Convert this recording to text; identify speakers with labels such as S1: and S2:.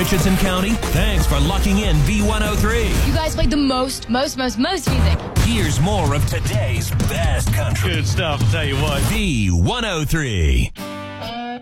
S1: Richardson County, thanks for locking in B103.
S2: You guys played the most music.
S1: Here's more of today's best country.
S3: Good stuff, I'll tell you what.
S1: B103.